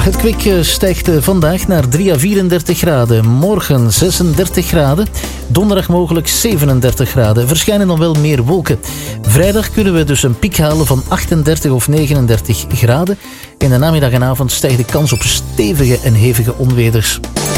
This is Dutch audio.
Het kwik stijgt vandaag naar 3 à 34 graden. Morgen 36 graden. Donderdag mogelijk 37 graden. Verschijnen dan wel meer wolken. Vrijdag kunnen we dus een piek halen van 38 of 39 graden. In de namiddag en avond stijgt de kans op stevige en hevige onweders.